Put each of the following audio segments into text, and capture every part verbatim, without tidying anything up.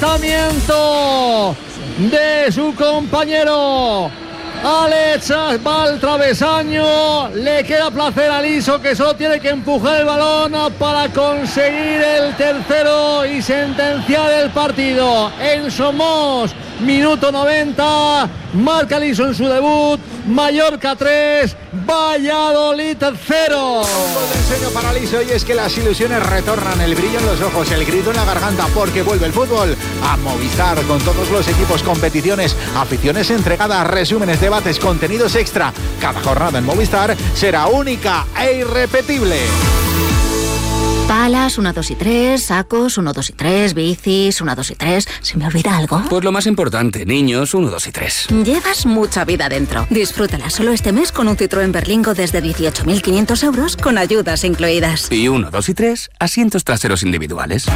lanzamiento de su compañero Alex va al travesaño, le queda placer a Liso, que solo tiene que empujar el balón para conseguir el tercero y sentenciar el partido. En Somos, minuto noventa, marca Liso en su debut. Mallorca tres, Valladolid cero. Un gol de ensueño para Liso, y es que las ilusiones retornan, el brillo en los ojos, el grito en la garganta, porque vuelve el fútbol a Movistar, con todos los equipos, competiciones, aficiones entregadas, resúmenes, debates, contenidos extra. Cada jornada en Movistar será única e irrepetible. Palas, uno, dos y tres, sacos, uno, dos y tres, bicis, uno, dos y tres. ¿Se me olvida algo? Pues lo más importante, niños, uno, dos y tres. Llevas mucha vida dentro. Disfrútala solo este mes con un Citroën Berlingo desde dieciocho mil quinientos euros con ayudas incluidas. Y uno, dos y tres, asientos traseros individuales.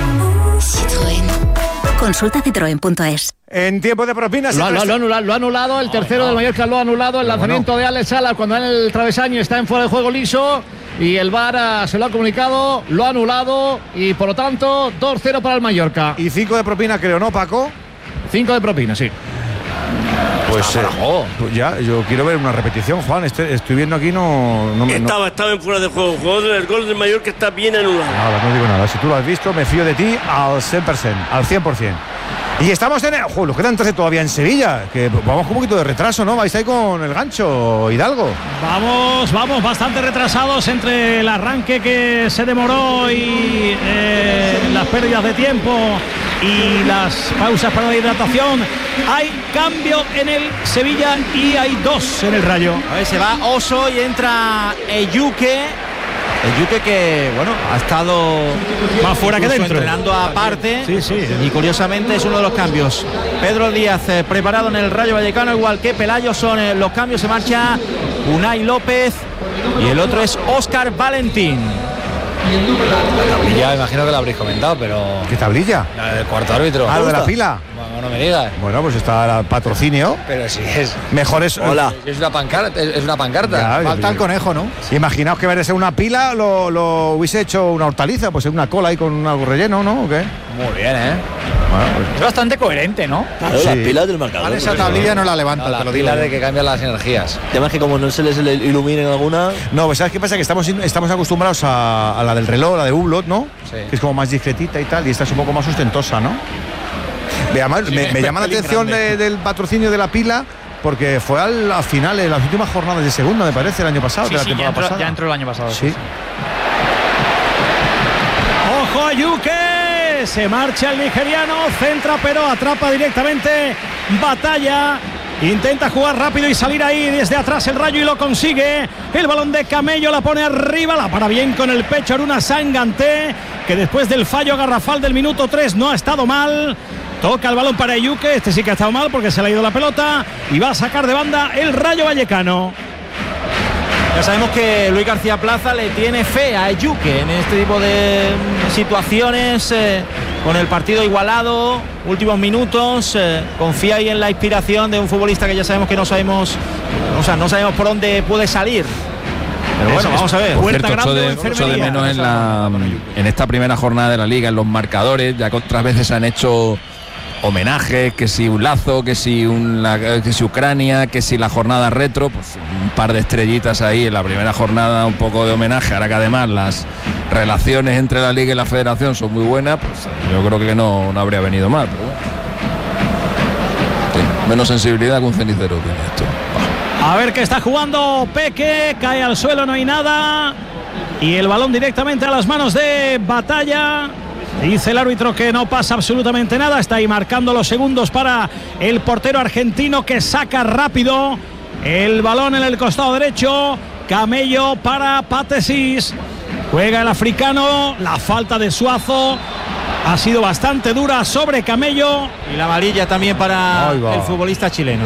Citroën. Consulta citroen punto es. En tiempo de propinas... Lo, lo, lo, anulado, lo ha anulado, el tercero del Mallorca lo ha anulado, el Pero lanzamiento bueno. de Alex Sala cuando en el travesaño está en fuera de juego Liso, y el V A R se lo ha comunicado, lo ha anulado, y por lo tanto dos cero para el Mallorca. Y cinco de propina, creo, ¿no, Paco? cinco de propina, sí. Pues, eh, pues ya, yo quiero ver una repetición, Juan. Este, estoy viendo aquí, no, no me. Estaba, no. estaba en fuera de juego. El gol del Mallorca está bien anulado. Nada, no digo nada. Si tú lo has visto, me fío de ti al cien por ciento, al cien por ciento. Y estamos en el. ¡Joder! Nos quedan trece todavía en Sevilla. Que vamos con un poquito de retraso, ¿no? Vais ahí con el gancho, Hidalgo. Vamos, vamos, bastante retrasados entre el arranque que se demoró y eh, las pérdidas de tiempo y las pausas para la hidratación. Hay cambio en el Sevilla y hay dos en el Rayo. A ver, se va Oso y entra Eyuke. Eyuke que, bueno, ha estado más fuera que dentro, entrenando aparte. Sí, sí. Y curiosamente es uno de los cambios. Pedro Díaz eh, preparado en el Rayo Vallecano, igual que Pelayo. Son eh, los cambios. Se marcha Unai López y el otro es Óscar Valentín. La tablilla, imagino que la habréis comentado, pero... ¿Qué tablilla? La del cuarto árbitro. Ah, lo de la pila. Bueno, no me digas. Bueno, pues está el patrocinio. Pero si es... Mejor es... Hola. Es una pancarta. Es una pancarta. Ya, falta el conejo, ¿no? Imaginaos que en vez de ser una pila, lo, lo hubiese hecho una hortaliza, pues una cola ahí con algo relleno, ¿no? ¿O qué? Muy bien, ¿eh? Bueno, pues... Es bastante coherente, ¿no? Claro, sí. Las pilas del marcador. Vale, esa tablilla no la levanta, no, te lo digo. De que cambian las energías. Además que como no se les iluminen alguna... No, pues ¿sabes qué pasa? Que estamos, estamos acostumbrados a, a la del reloj, la de Hublot, ¿no? Sí. Que es como más discretita y tal, y esta es un poco más ostentosa, ¿no? Además, sí, me, me llama la atención de, del patrocinio de la pila, porque fue a la final, en las últimas jornadas de segunda, me parece, el año pasado, sí, de la sí, temporada ya entró, pasada. Ya entró el año pasado. Sí. sí. ¡Ojo a Yuke! Se marcha el nigeriano, centra pero atrapa directamente Batalla. Intenta jugar rápido y salir ahí desde atrás el Rayo y lo consigue. El balón de Camello la pone arriba, la para bien con el pecho Aruna Sanganté, que después del fallo garrafal del minuto tres no ha estado mal. Toca el balón para Eyuke, este sí que ha estado mal porque se le ha ido la pelota y va a sacar de banda el Rayo Vallecano. Ya sabemos que Luis García Plaza le tiene fe a Eyuke en este tipo de situaciones, eh, con el partido igualado, últimos minutos, eh, confía ahí en la inspiración de un futbolista que ya sabemos que no sabemos, o sea, no sabemos por dónde puede salir. Pero bueno, vamos a ver. Por cierto, echo de, echo de menos en, la, en esta primera jornada de la Liga, en los marcadores, ya que otras veces han hecho homenajes, que si un Lazo, que si, un, la, que si Ucrania, que si la jornada retro, pues un par de estrellitas ahí en la primera jornada, un poco de homenaje, ahora que además las relaciones entre la Liga y la Federación son muy buenas, pues yo creo que no, no habría venido mal, pero bueno. Sí, menos sensibilidad que un cenicero tiene esto. A ver que está jugando Peque, cae al suelo, no hay nada, y el balón directamente a las manos de Batalla. Dice el árbitro que no pasa absolutamente nada. Está ahí marcando los segundos para el portero argentino, que saca rápido el balón en el costado derecho. Camello para Patesis. Juega el africano. La falta de Suazo ha sido bastante dura sobre Camello. Y la amarilla también para el futbolista chileno.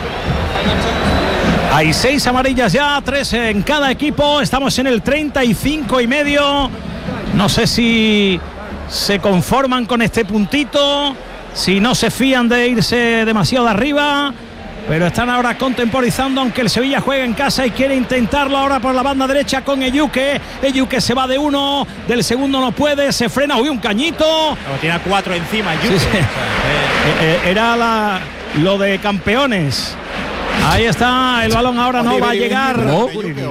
Hay seis amarillas ya, tres en cada equipo. Estamos en el treinta y cinco y medio. No sé si se conforman con este puntito, si no se fían de irse demasiado arriba. pero están ahora contemporizando, aunque el Sevilla juega en casa y quiere intentarlo ahora por la banda derecha con Eyuke. Eyuke se va de uno, del segundo no puede, se frena, uy, un cañito. Pero tiene a cuatro encima, Eyuke. Sí, sí. Eh, eh, era la, lo de campeones. Ahí está, el balón ahora no va a llegar. ¿No?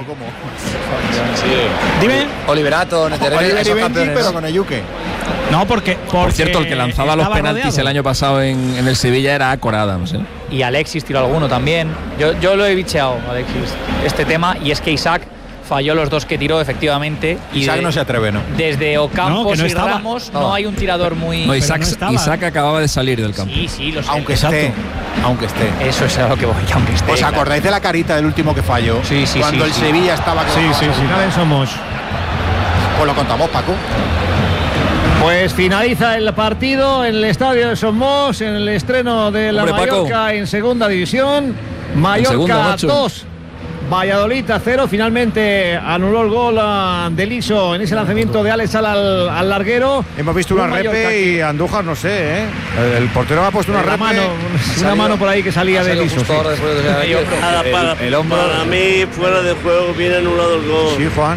Dime. Oliverato, Oliver y Benji, pero con Eyuke. No, porque, porque Por cierto, el que lanzaba los penaltis rodeado. el año pasado en, en el Sevilla era Cor Adams, ¿eh? Y Alexis tiró alguno también. Yo, yo lo he bicheado, Alexis, este tema, y es que Isaac falló los dos que tiró, efectivamente. Y Isaac de, no se atreve, ¿no? Desde Ocampos no, no y estaba. Ramos no. no hay un tirador muy... No, Isaac, no Isaac acababa de salir del campo. Sí, sí, lo sé. Aunque esté, aunque esté. Eso es a lo que voy, aunque esté. ¿Os acordáis de la carita del último que falló? Sí, sí, Cuando sí, el sí. Sevilla estaba... Sí, sí, sí. Final somos. Pues lo contamos, Paco. Pues finaliza el partido en el estadio de Somos, en el estreno de la Hombre, Mallorca Paco. en segunda división. Mallorca dos, Valladolid a cero. Finalmente anuló el gol uh, de Liso en ese lanzamiento de Alex Sala al, al larguero. Hemos visto una repe y Andújar, no sé, ¿eh? El, el portero ha puesto una, una repe. mano, una mano por ahí que salía de Liso. Sí. Para, para, el hombro. para mí, fuera de juego, viene anulado el gol. Sí, Juan.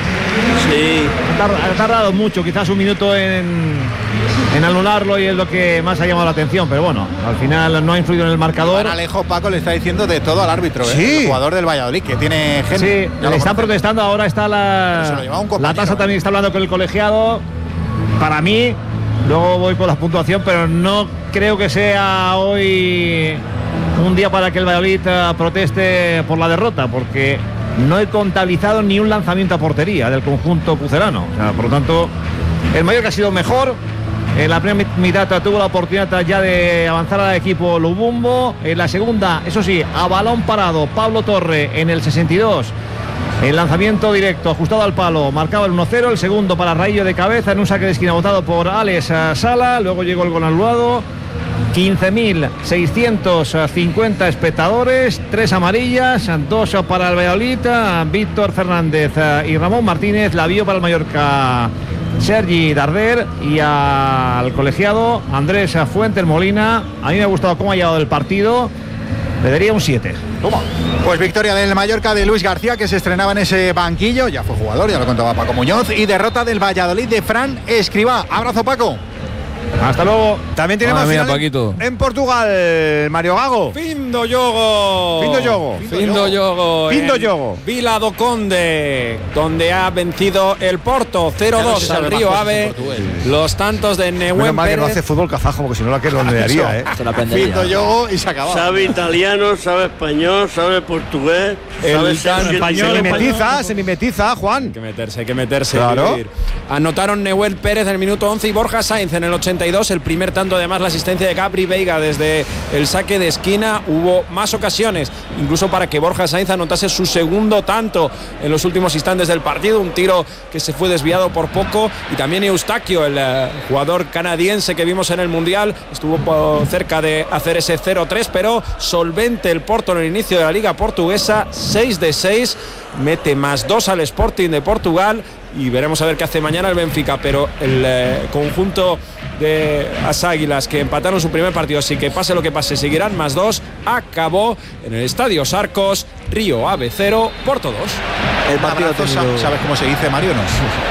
Sí. Ha tardado mucho, quizás un minuto en, en anularlo, y es lo que más ha llamado la atención, pero bueno, al final no ha influido en el marcador. Iván Alejo, Paco, le está diciendo de todo al árbitro, ¿eh? Sí. El jugador del Valladolid, que tiene gente. Sí, le están protestando, ahora está la, la tasa también está hablando con el colegiado. Para mí, luego voy por la puntuación, pero no creo que sea hoy un día para que el Valladolid proteste por la derrota, porque no he contabilizado ni un lanzamiento a portería del conjunto pucelano. O sea, por lo tanto, el Mallorca ha sido mejor. En la primera mitad tuvo la oportunidad ya de avanzar al equipo Lubumbo. En la segunda, eso sí, a balón parado, Pablo Torre en el sesenta y dos. El lanzamiento directo, ajustado al palo, marcaba el uno cero. El segundo para Raillo de cabeza en un saque de esquina votado por Alex Sala. Luego llegó el gol anulado. quince mil seiscientos cincuenta espectadores, tres amarillas, dos para el Valladolid, Víctor Fernández y Ramón Martínez. La vio para el Mallorca Sergi Darder, y al colegiado Andrés Fuentes Molina. A mí me ha gustado cómo ha llegado el partido, le daría un siete. Toma. Pues victoria del Mallorca de Luis García, que se estrenaba en ese banquillo, ya fue jugador, ya lo contaba Paco Muñoz, y derrota del Valladolid de Fran Escribá. Abrazo, Paco. Hasta luego. También tenemos Madre mía, final Paquito. en, en Portugal, Mario Gago. Findo Yogo. Findo Yogo. Findo Yogo. Findo en Yogo. Vila do Conde, donde ha vencido el Porto cero dos al Río Ave. Los tantos de Menos Nehuen mal que no Pérez. hace fútbol kazajo, porque si no la que lo haría, ¿eh? Findo Yogo y se acabó. Sabe italiano, sabe español, sabe portugués. El sabe tan- Se mimetiza, se mimetiza, Juan. Hay que meterse, hay que meterse. Claro. Vivir. Anotaron Nehuen Pérez en el minuto once y Borja Sainz en el ochenta y dos. El primer tanto, además, la asistencia de Gabri Veiga desde el saque de esquina. Hubo más ocasiones, incluso para que Borja Sainz anotase su segundo tanto en los últimos instantes del partido. Un tiro que se fue desviado por poco. Y también Eustaquio, el eh, jugador canadiense que vimos en el Mundial, estuvo por cerca de hacer ese cero tres, pero solvente el Porto en el inicio de la Liga Portuguesa. seis de seis, mete más dos al Sporting de Portugal, y veremos a ver qué hace mañana el Benfica. Pero el eh, conjunto de las Águilas, que empataron su primer partido, así que pase lo que pase, seguirán más dos. Acabó en el Estadio Sarcos, Río Ave cero, Porto dos. El partido tenido... ¿Sabes cómo se dice, Mario? No.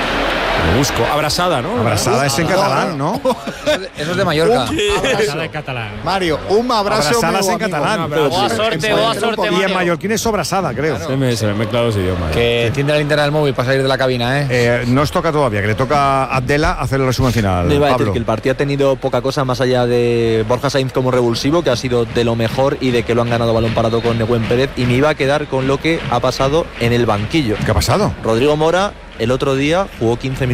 Lo busco. Abrazada, ¿no? Abrazada es en catalán, ¿no? Eso es de Mallorca. Abrazo. En catalán. Mario, un abrazo. Abrazadas en meu amigo. catalán. Boa sorte, boa sorte, Y en Mario. mallorquín es sobrasada, creo. Se me, se me mezclan los idiomas. Que tiende la linterna del móvil para salir de la cabina, ¿eh? Eh, no os toca todavía, que le toca a Abdela hacer el resumen final. No iba a decir Pablo. que el partido ha tenido poca cosa más allá de Borja Sainz como revulsivo, que ha sido de lo mejor, y de que lo han ganado balón parado con Nehuen Pérez. Y me iba a quedar con lo que ha pasado en el banquillo. ¿Qué ha pasado? Rodrigo Mora el otro día jugó quince minutos